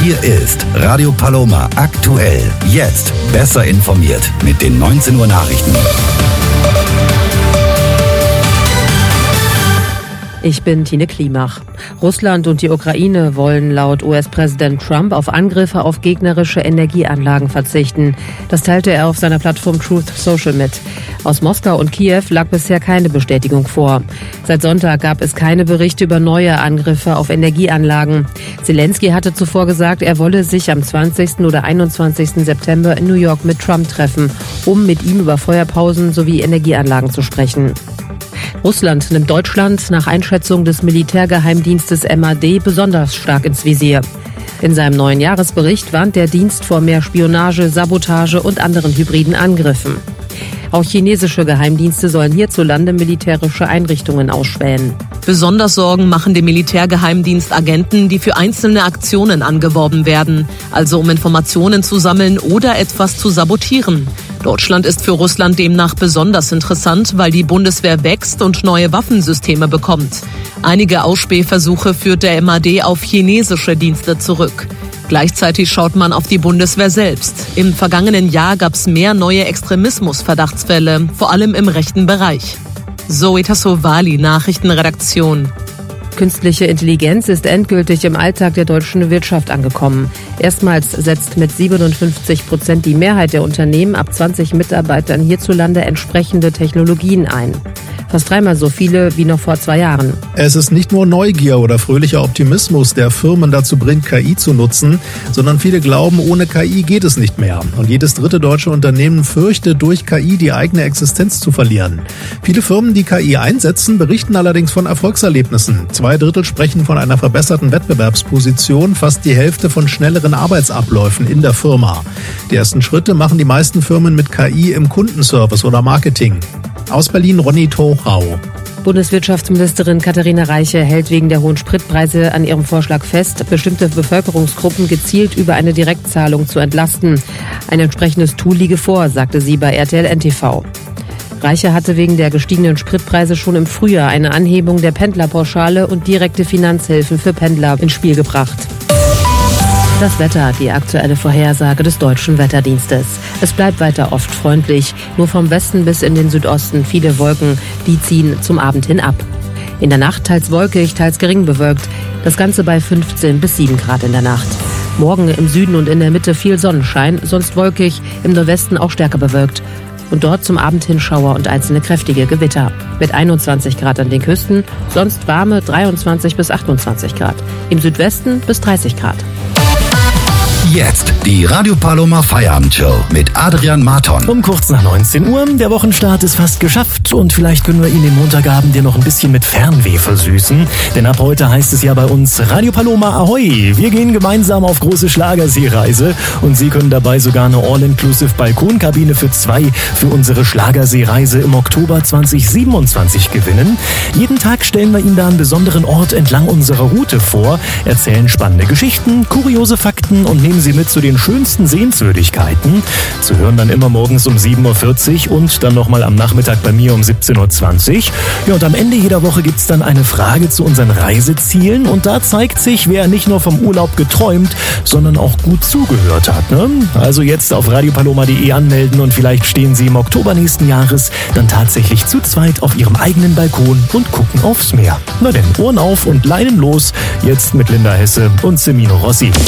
Hier ist Radio Paloma aktuell. Jetzt besser informiert mit den 19 Uhr Nachrichten. Ich bin Tine Klimach. Russland und die Ukraine wollen laut US-Präsident Trump auf Angriffe auf gegnerische Energieanlagen verzichten. Das teilte er auf seiner Plattform Truth Social mit. Aus Moskau und Kiew lag bisher keine Bestätigung vor. Seit Sonntag gab es keine Berichte über neue Angriffe auf Energieanlagen. Zelensky hatte zuvor gesagt, er wolle sich am 20. oder 21. September in New York mit Trump treffen, um mit ihm über Feuerpausen sowie Energieanlagen zu sprechen. Russland nimmt Deutschland nach Einschätzung des Militärgeheimdienstes MAD besonders stark ins Visier. In seinem neuen Jahresbericht warnt der Dienst vor mehr Spionage, Sabotage und anderen hybriden Angriffen. Auch chinesische Geheimdienste sollen hierzulande militärische Einrichtungen ausspähen. Besonders Sorgen machen dem Militärgeheimdienst Agenten, die für einzelne Aktionen angeworben werden, also um Informationen zu sammeln oder etwas zu sabotieren. Deutschland ist für Russland demnach besonders interessant, weil die Bundeswehr wächst und neue Waffensysteme bekommt. Einige Ausspähversuche führt der MAD auf chinesische Dienste zurück. Gleichzeitig schaut man auf die Bundeswehr selbst. Im vergangenen Jahr gab es mehr neue Extremismus-Verdachtsfälle, vor allem im rechten Bereich. Zoe Tassovali, Nachrichtenredaktion. Künstliche Intelligenz ist endgültig im Alltag der deutschen Wirtschaft angekommen. Erstmals setzt mit 57% die Mehrheit der Unternehmen ab 20 Mitarbeitern hierzulande entsprechende Technologien ein. Fast dreimal so viele wie noch vor 2 Jahren. Es ist nicht nur Neugier oder fröhlicher Optimismus, der Firmen dazu bringt, KI zu nutzen, sondern viele glauben, ohne KI geht es nicht mehr. Und jedes dritte deutsche Unternehmen fürchtet, durch KI die eigene Existenz zu verlieren. Viele Firmen, die KI einsetzen, berichten allerdings von Erfolgserlebnissen. 2/3 sprechen von einer verbesserten Wettbewerbsposition, fast die Hälfte von schnelleren Arbeitsabläufen in der Firma. Die ersten Schritte machen die meisten Firmen mit KI im Kundenservice oder Marketing. Aus Berlin Ronny Tochau. Bundeswirtschaftsministerin Katharina Reiche hält wegen der hohen Spritpreise an ihrem Vorschlag fest, bestimmte Bevölkerungsgruppen gezielt über eine Direktzahlung zu entlasten. Ein entsprechendes Tool liege vor, sagte sie bei RTL NTV. Reiche hatte wegen der gestiegenen Spritpreise schon im Frühjahr eine Anhebung der Pendlerpauschale und direkte Finanzhilfen für Pendler ins Spiel gebracht. Das Wetter, die aktuelle Vorhersage des Deutschen Wetterdienstes. Es bleibt weiter oft freundlich, nur vom Westen bis in den Südosten viele Wolken, die ziehen zum Abend hin ab. In der Nacht teils wolkig, teils gering bewölkt, das Ganze bei 15 bis 7 Grad in der Nacht. Morgen im Süden und in der Mitte viel Sonnenschein, sonst wolkig, im Nordwesten auch stärker bewölkt. Und dort zum Abend hin Schauer und einzelne kräftige Gewitter. Mit 21 Grad an den Küsten, sonst warme 23 bis 28 Grad. Im Südwesten bis 30 Grad. Jetzt die Radio Paloma Feierabendshow mit Adrian Marton. Um kurz nach 19 Uhr. Der Wochenstart ist fast geschafft und vielleicht können wir Ihnen den Montagabend ja noch ein bisschen mit Fernweh versüßen. Denn ab heute heißt es ja bei uns Radio Paloma Ahoi. Wir gehen gemeinsam auf große Schlagerseereise und Sie können dabei sogar eine All-Inclusive Balkonkabine für 2 für unsere Schlagerseereise im Oktober 2027 gewinnen. Jeden Tag stellen wir Ihnen da einen besonderen Ort entlang unserer Route vor, erzählen spannende Geschichten, kuriose Fakten und nehmen Sie mit zu den schönsten Sehenswürdigkeiten. Zu hören dann immer morgens um 7.40 Uhr und dann nochmal am Nachmittag bei mir um 17.20 Uhr. Ja, und am Ende jeder Woche gibt's dann eine Frage zu unseren Reisezielen und da zeigt sich, wer nicht nur vom Urlaub geträumt, sondern auch gut zugehört hat. Ne? Also jetzt auf radiopaloma.de anmelden und vielleicht stehen Sie im Oktober nächsten Jahres dann tatsächlich zu zweit auf Ihrem eigenen Balkon und gucken aufs Meer. Na denn, Ohren auf und Leinen los. Jetzt mit Linda Hesse und Semino Rossi.